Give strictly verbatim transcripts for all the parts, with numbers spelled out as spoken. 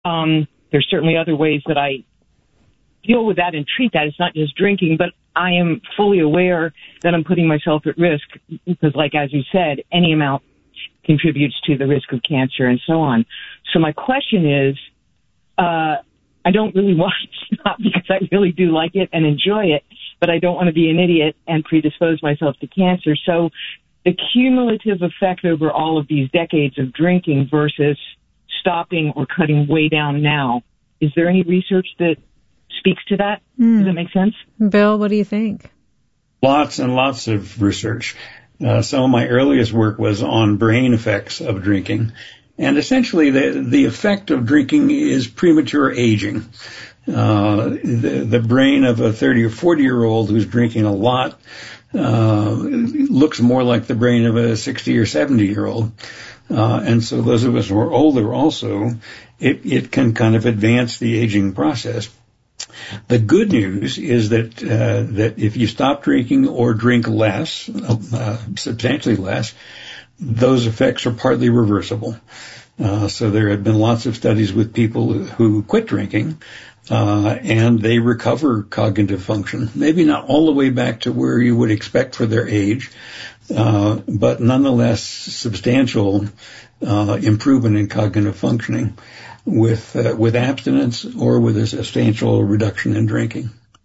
Um, there's certainly other ways that I deal with that and treat that. It's not just drinking, but I am fully aware that I'm putting myself at risk because, like, as you said, any amount contributes to the risk of cancer and so on. So my question is, uh, I don't really want to stop because I really do like it and enjoy it, but I don't want to be an idiot and predispose myself to cancer. So the cumulative effect over all of these decades of drinking versus stopping or cutting way down now, is there any research that speaks to that? Mm. Does that make sense? Bill, what do you think? Lots and lots of research. Uh, some of my earliest work was on brain effects of drinking. And essentially the, the effect of drinking is premature aging. Uh, the, the brain of a thirty or forty year old who's drinking a lot, uh, looks more like the brain of a sixty or seventy year old. Uh, and so those of us who are older also, it, it can kind of advance the aging process. The good news is that uh, that if you stop drinking or drink less, uh, substantially less, those effects are partly reversible. Uh, so there have been lots of studies with people who quit drinking, uh, and they recover cognitive function. Maybe not all the way back to where you would expect for their age, uh, but nonetheless substantial uh, improvement in cognitive functioning with uh, with abstinence or with a substantial reduction in drinking.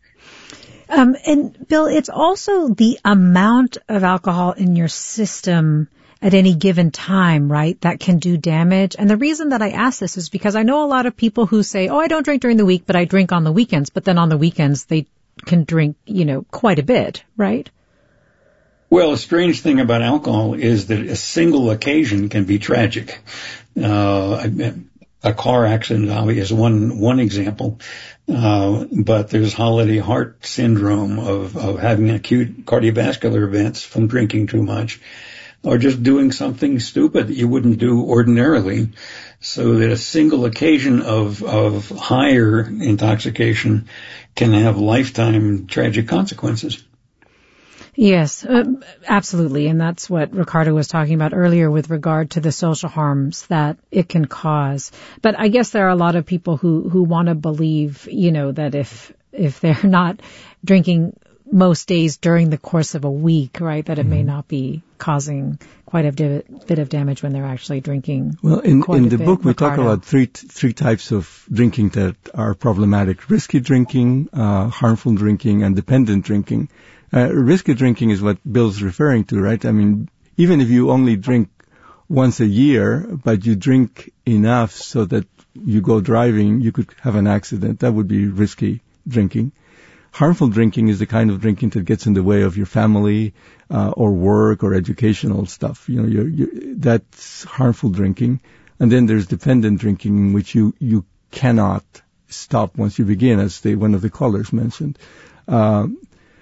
Um, and Bill, it's also the amount of alcohol in your system at any given time, right, that can do damage. And the reason that I ask this is because I know a lot of people who say, oh, I don't drink during the week, but I drink on the weekends. But then on the weekends, they can drink, you know, quite a bit, right? Well, a strange thing about alcohol is that a single occasion can be tragic. Uh, a car accident is one, one example. Uh, but there's holiday heart syndrome of, of having acute cardiovascular events from drinking too much, or just doing something stupid that you wouldn't do ordinarily. So that a single occasion of, of higher intoxication can have lifetime tragic consequences. Yes, uh, absolutely. And that's what Ricardo was talking about earlier with regard to the social harms that it can cause. But I guess there are a lot of people who, who want to believe, you know, that if, if they're not drinking most days during the course of a week, right, that it mm-hmm. may not be causing quite a bit of damage when they're actually drinking. Well, in, in the bit, book, we Ricardo. talk about three, three types of drinking that are problematic: risky drinking, uh, harmful drinking, and dependent drinking. Uh, risky drinking is what Bill's referring to, right? I mean, even if you only drink once a year, but you drink enough so that you go driving, you could have an accident. That would be risky drinking. Harmful drinking is the kind of drinking that gets in the way of your family, uh, or work or educational stuff. You know, you're, you're, that's harmful drinking. And then there's dependent drinking, in which you, you cannot stop once you begin, as the, one of the callers mentioned. Um,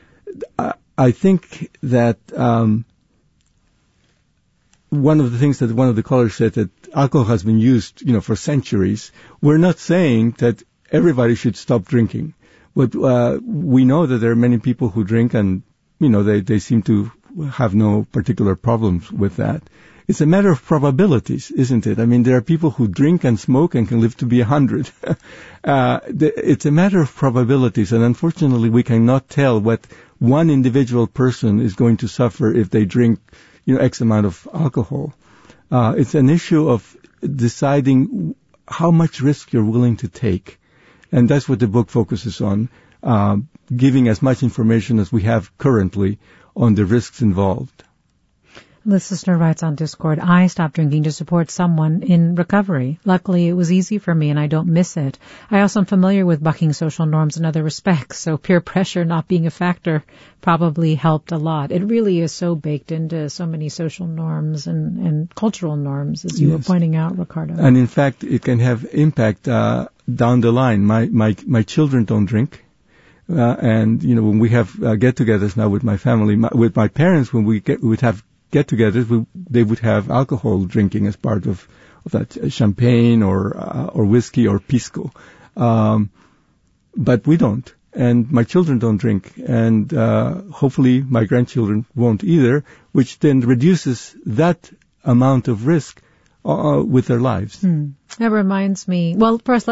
I think that um, one of the things that one of the callers said, that alcohol has been used, you know, for centuries. We're not saying that everybody should stop drinking, but uh, we know that there are many people who drink, and you know they they seem to have no particular problems with that. It's a matter of probabilities, isn't it? I mean, there are people who drink and smoke and can live to be a hundred. uh, it's a matter of probabilities, and unfortunately, we cannot tell what one individual person is going to suffer if they drink, you know, X amount of alcohol. Uh, it's an issue of deciding how much risk you're willing to take, and that's what the book focuses on, uh, giving as much information as we have currently on the risks involved. This listener writes on Discord, I stopped drinking to support someone in recovery. Luckily, it was easy for me and I don't miss it. I also am familiar with bucking social norms in other respects, so peer pressure not being a factor probably helped a lot. It really is so baked into so many social norms and, and cultural norms, as you yes. were pointing out, Ricardo. And in fact, it can have impact uh, down the line. My, my, my children don't drink. Uh, and, you know, when we have uh, get-togethers now with my family, my, with my parents, when we get, we would have get-togethers, we, they would have alcohol drinking as part of, of that, uh, champagne or uh, or whiskey or pisco. Um, but we don't, and my children don't drink, and uh, hopefully my grandchildren won't either, which then reduces that amount of risk uh, with their lives. Hmm. That reminds me, well, first